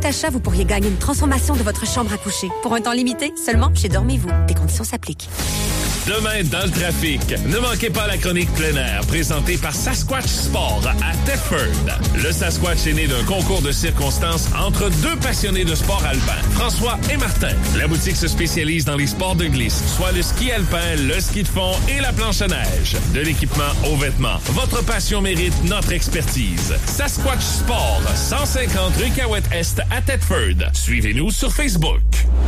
cet achat, vous pourriez gagner une transformation de votre chambre à coucher. Pour un temps limité, seulement chez Dormez-vous. Des conditions s'appliquent. Demain, dans le trafic, ne manquez pas la chronique plein air présentée par Sasquatch Sport à Thetford. Le Sasquatch est né d'un concours de circonstances entre deux passionnés de sport alpin, François et Martin. La boutique se spécialise dans les sports de glisse, soit le ski alpin, le ski de fond et la planche à neige. De l'équipement aux vêtements, votre passion mérite notre expertise. Sasquatch Sport, 150 rue Cahouette-Est à Thetford. Suivez-nous sur Facebook.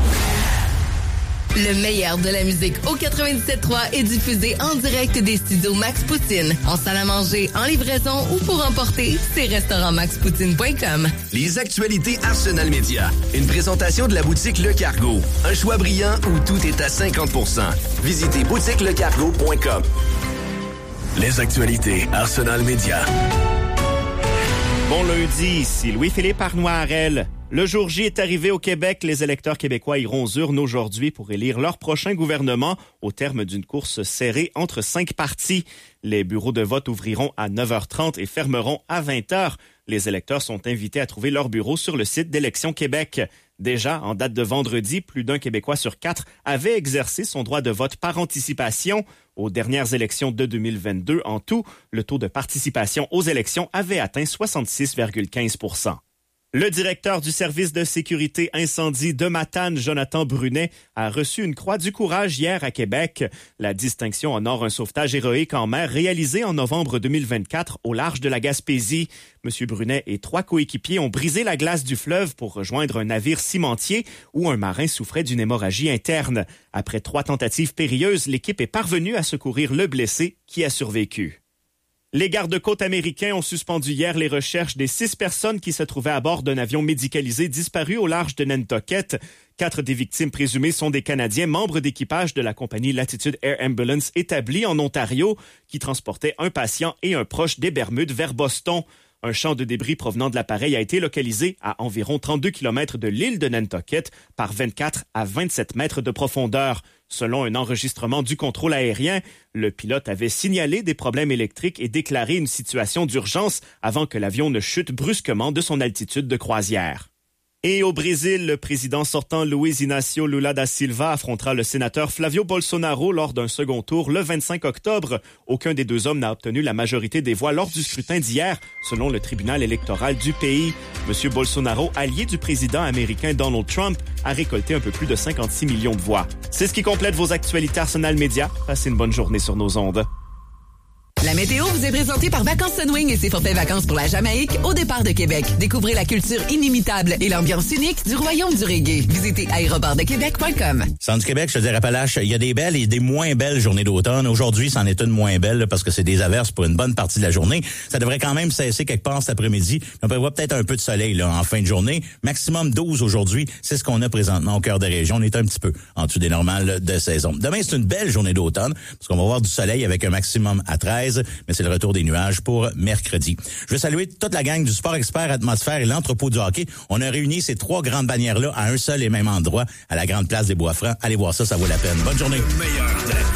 Le meilleur de la musique au 97.3 est diffusé en direct des studios Max Poutine. En salle à manger, en livraison ou pour emporter, c'est restaurantmaxpoutine.com. Les actualités Arsenal Média. Une présentation de la boutique Le Cargo. Un choix brillant où tout est à 50%. Visitez boutiquelecargo.com. Les actualités Arsenal Média. Bon lundi, ici Louis-Philippe Arnoirel. Le jour J est arrivé au Québec. Les électeurs québécois iront aux urnes aujourd'hui pour élire leur prochain gouvernement au terme d'une course serrée entre 5 partis. Les bureaux de vote ouvriront à 9h30 et fermeront à 20h. Les électeurs sont invités à trouver leur bureau sur le site d'Élections Québec. Déjà, en date de vendredi, plus d'un Québécois sur 4 avait exercé son droit de vote par anticipation. Aux dernières élections de 2022, en tout, le taux de participation aux élections avait atteint 66,15 %. Le directeur du service de sécurité incendie de Matane, Jonathan Brunet, a reçu une croix du courage hier à Québec. La distinction honore un sauvetage héroïque en mer réalisé en novembre 2024 au large de la Gaspésie. M. Brunet et 3 coéquipiers ont brisé la glace du fleuve pour rejoindre un navire cimentier où un marin souffrait d'une hémorragie interne. Après 3 tentatives périlleuses, l'équipe est parvenue à secourir le blessé qui a survécu. Les gardes-côtes américains ont suspendu hier les recherches des 6 personnes qui se trouvaient à bord d'un avion médicalisé disparu au large de Nantucket. 4 des victimes présumées sont des Canadiens membres d'équipage de la compagnie Latitude Air Ambulance établie en Ontario qui transportait un patient et un proche des Bermudes vers Boston. Un champ de débris provenant de l'appareil a été localisé à environ 32 km de l'île de Nantucket par 24 à 27 mètres de profondeur. Selon un enregistrement du contrôle aérien, le pilote avait signalé des problèmes électriques et déclaré une situation d'urgence avant que l'avion ne chute brusquement de son altitude de croisière. Et au Brésil, le président sortant Luiz Inácio Lula da Silva affrontera le sénateur Flavio Bolsonaro lors d'un second tour le 25 octobre. Aucun des deux hommes n'a obtenu la majorité des voix lors du scrutin d'hier, selon le tribunal électoral du pays. M. Bolsonaro, allié du président américain Donald Trump, a récolté un peu plus de 56 millions de voix. C'est ce qui complète vos actualités Arsenal Média. Passez une bonne journée sur nos ondes. La météo vous est présentée par Vacances Sunwing et ses forfaits vacances pour la Jamaïque au départ de Québec. Découvrez la culture inimitable et l'ambiance unique du royaume du reggae. Visitez aéroportdequebec.com. Centre du Québec, je te dis Appalaches, il y a des belles et des moins belles journées d'automne. Aujourd'hui, c'en est une moins belle parce que c'est des averses pour une bonne partie de la journée. Ça devrait quand même cesser quelque part cet après-midi. On prévoit peut-être un peu de soleil là en fin de journée. Maximum 12 aujourd'hui. C'est ce qu'on a présentement au cœur des régions. On est un petit peu en dessous des normales de saison. Demain, c'est une belle journée d'automne parce qu'on va avoir du soleil avec un maximum à 13. Mais c'est le retour des nuages pour mercredi. Je veux saluer toute la gang du Sport Expert Atmosphère et l'entrepôt du hockey. On a réuni ces 3 grandes bannières-là à un seul et même endroit, à la Grande Place des Bois-Francs. Allez voir ça, ça vaut la peine. Bonne journée.